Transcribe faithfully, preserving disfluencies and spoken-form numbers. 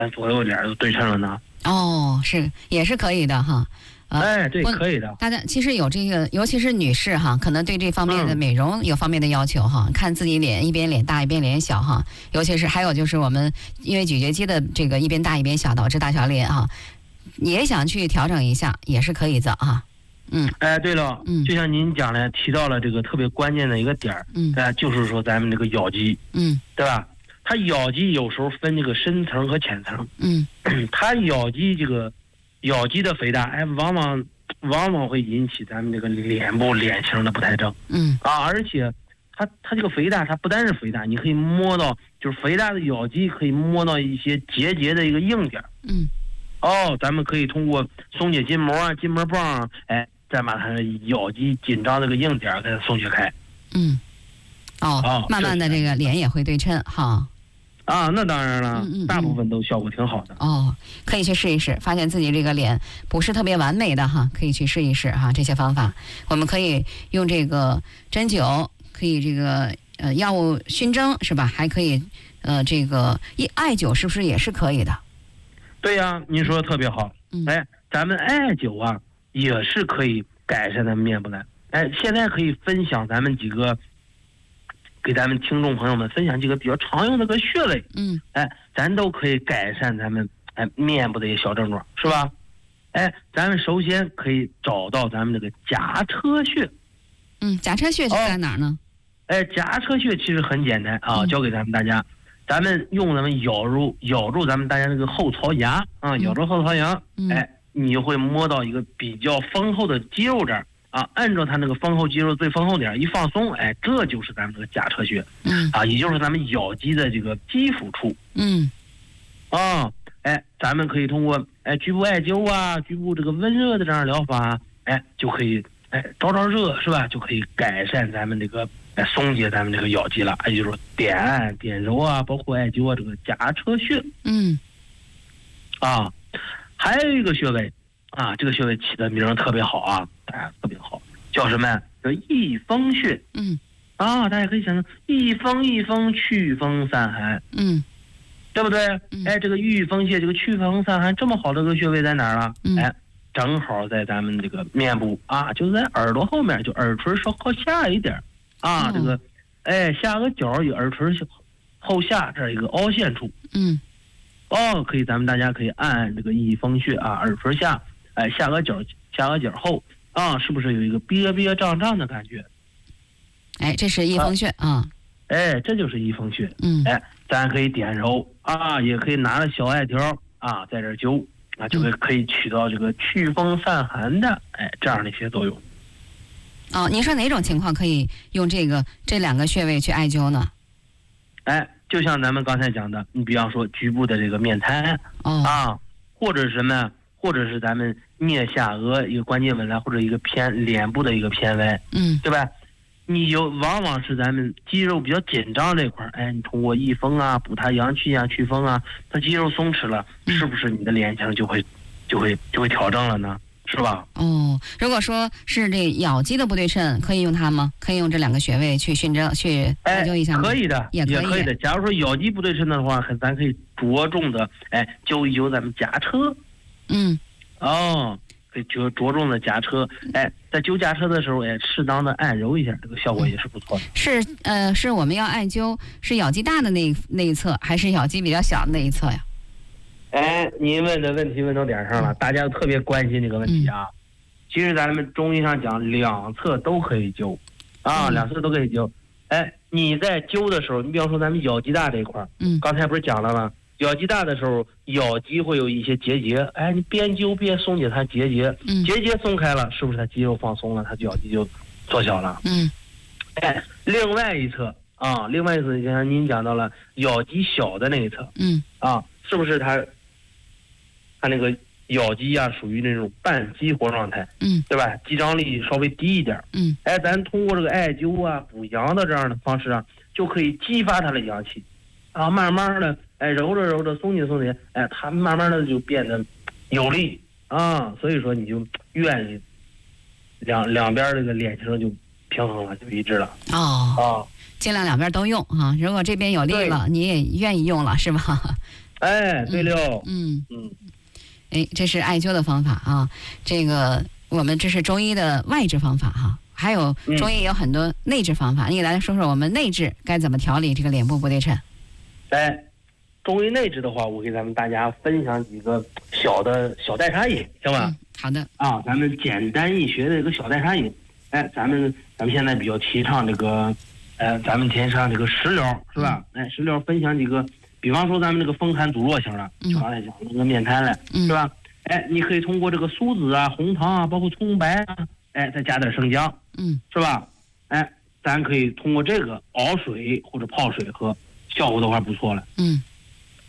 左右脸都对称了呢。 哦，是也是可以的哈。 呃、哎，对，可以的。 大家其实有这个，尤其是女士哈，可能对这方面的美容有方面的要求哈，嗯、看自己脸一边脸大一边脸小哈，尤其是还有就是我们因为咀嚼肌的这个一边大一边小导致大小脸哈，也想去调整一下也是可以的哈。嗯， 哎，对了，嗯，就像您讲的，提到了这个特别关键的一个点儿，嗯，哎、呃，就是说咱们这个咬肌， 嗯， 对吧？它咬肌有时候分这个深层和浅层， 嗯， 它咬肌这个。咬肌的肥大，哎，往往往往会引起咱们这个脸部脸型的不太正， 嗯啊，而且它它这个肥大，它不单是肥大，你可以摸到，就是肥大的咬肌可以摸到一些结节的一个硬点， 嗯， 哦，咱们可以通过松解筋膜啊、筋膜棒，哎，再把它咬肌紧张这个硬点给它松解开， 嗯，哦， 哦慢慢的这个脸也会对称哈。 啊，那当然了， 嗯嗯嗯大部分都效果挺好的。 哦，可以去试一试，发现自己这个脸不是特别完美的哈，可以去试一试哈。这些方法，我们可以用这个针灸，可以这个呃药物熏蒸是吧？还可以呃这个一艾灸是不是也是可以的？ 对呀、啊，您说的特别好。 嗯、 哎，咱们艾灸啊也是可以改善咱们面部的。哎，现在可以分享咱们几个。给咱们听众朋友们分享几个比较常用的个穴位， 嗯， 哎，咱都可以改善咱们哎面部的一些小症状，是吧？哎，咱们首先可以找到咱们这个颊车穴， 嗯，颊车穴是在哪儿呢？ 哦、哎，颊车穴其实很简单啊，教给咱们大家，咱们用咱们咬住咬住咱们大家那个后槽牙啊，咬住后槽牙， 嗯、 哎，你会摸到一个比较丰厚的肌肉这儿。啊，按照它那个丰厚肌肉最丰厚点一放松，哎，这就是咱们这个颊车穴， 嗯， 啊，也就是咱们咬肌的这个肌肤处， 嗯， 啊，哎，咱们可以通过哎局部艾灸啊，局部这个温热的这样疗法，哎，就可以哎招招热是吧？就可以改善咱们这个哎松解咱们这个咬肌了，也就是说点按点揉啊，包括艾灸啊，这个颊车穴， 嗯， 啊，还有一个穴位。啊，这个穴位起的名特别好啊，大家特别好，叫什么呀？叫翳风穴。 嗯， 啊，大家可以想想，翳风翳风祛风散寒。 嗯， 对不对？ 嗯、 哎，这个翳风穴，这个祛风散寒这么好的个穴位在哪儿了？ 嗯、 哎，正好在咱们这个面部啊，就在耳朵后面，就耳垂稍靠下一点啊，哦、这个哎下个角有耳垂后下这儿一个凹陷处。 嗯， 哦，可以，咱们大家可以按按这个翳风穴啊，耳垂下。哎，下颌角下颌角后啊，是不是有一个憋憋胀胀的感觉？ 哎，这是翳风穴啊、啊。 哎，这就是翳风穴。 嗯。 哎，咱可以点揉啊，也可以拿着小艾条啊，在这灸啊，就会可以起到这个祛风散寒的哎这样的一些作用。 哦，您说哪种情况可以用这个这两个穴位去艾灸呢？ 哎，就像咱们刚才讲的，你比方说局部的这个面瘫、 哦、 啊，或者是什么？或者是咱们颞下颚一个关节紊乱，或者一个偏脸部的一个偏歪， 嗯， 对吧？你有往往是咱们肌肉比较紧张这块儿，哎，你通过翳风啊、补它阳气啊、祛风啊，它肌肉松弛了，是不是你的脸型就会就会就会调整了呢？是吧？ 哦，如果说是这咬肌的不对称，可以用它吗？可以用这两个穴位去熏蒸去艾灸一下吗？ 哎、可以的， 也可以， 也可以的。假如说咬肌不对称的话，咱可以着重的哎灸一灸咱们颊车。 嗯， 哦，可以着着重的颊车，哎，在灸颊车的时候，哎，适当的按揉一下，这个效果也是不错的。 是呃，是我们要艾灸是咬肌大的那那一侧，还是咬肌比较小的那一侧呀？ 哎，您问的问题问到点上了，大家都特别关心这个问题啊。嗯、其实咱们中医上讲，两侧都可以灸，啊，嗯、两侧都可以灸。哎，你在灸的时候，你比方说咱们咬肌大这一块， 嗯， 刚才不是讲了吗？咬肌大的时候，咬肌会有一些结节，哎，你边灸边松解它结节， 嗯， 结节松开了，是不是它肌肉放松了，它咬肌就缩小了？ 嗯， 哎，另外一侧啊，另外一侧，就像您讲到了咬肌小的那一侧， 嗯， 啊，是不是它它那个咬肌啊，属于那种半激活状态， 嗯， 对吧？肌张力稍微低一点， 嗯， 哎，咱通过这个艾灸啊、补阳的这样的方式啊，就可以激发它的阳气，啊，慢慢的。哎，揉着揉着，松解松解，哎，它慢慢的就变得有力啊，所以说你就愿意两两边这个脸型就平衡了，就一致了。 哦， 啊， 尽量两边都用啊。如果这边有力了，你也愿意用了，是吧？ 哎，对了， 嗯嗯， 哎，这是艾灸的方法啊。这个我们这是中医的外治方法哈，还有中医有很多内治方法。你给大家说说我们内治该怎么调理这个脸部不对称？ 哎，中医内治的话，我给咱们大家分享几个小的小代茶饮，行吧？ 嗯，好的。 啊，咱们简单易学的一个小代茶饮。哎，咱们咱们现在比较提倡这个，呃，咱们提倡这个食疗，是吧？哎，食疗分享几个，比方说咱们这个风寒阻热型的，就刚才讲那个面瘫了，是吧？哎，你可以通过这个苏子啊、红糖啊，包括葱白啊，哎，再加点生姜， 嗯， 是吧？哎，咱可以通过这个熬水或者泡水喝，效果的话不错了。 嗯，